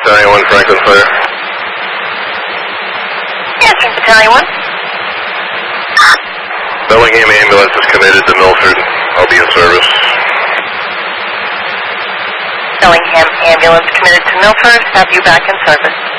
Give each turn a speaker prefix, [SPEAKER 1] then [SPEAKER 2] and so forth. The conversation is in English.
[SPEAKER 1] Battalion 1, Franklin Fire.
[SPEAKER 2] Answering Battalion 1.
[SPEAKER 1] Bellingham ambulance is committed to Milford. I'll be in service.
[SPEAKER 2] Bellingham ambulance committed to Milford. Have you back in service.